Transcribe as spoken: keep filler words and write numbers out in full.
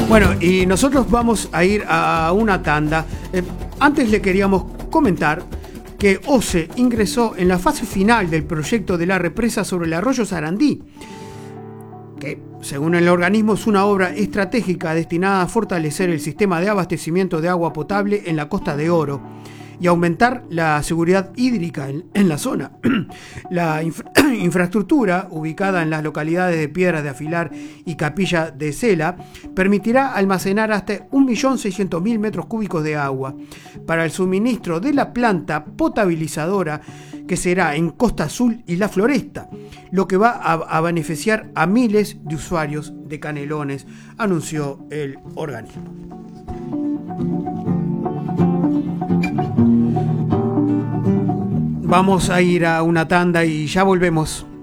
Bueno, y nosotros vamos a ir a una tanda. Eh, antes le queríamos comentar que OCE ingresó en la fase final del proyecto de la represa sobre el arroyo Sarandí, que según el organismo es una obra estratégica destinada a fortalecer el sistema de abastecimiento de agua potable en la Costa de Oro y aumentar la seguridad hídrica en, en la zona. La infra infraestructura, ubicada en las localidades de Piedras de Afilar y Capilla de Sela, permitirá almacenar hasta un millón seiscientos mil metros cúbicos de agua para el suministro de la planta potabilizadora que será en Costa Azul y La Floresta, lo que va a, a beneficiar a miles de usuarios de Canelones, anunció el organismo. Vamos a ir a una tanda y ya volvemos.